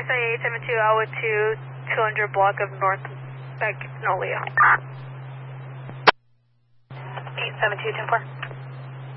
SIA 72 Alwood 2, 200 block of North Magnolia. 872, 10-4.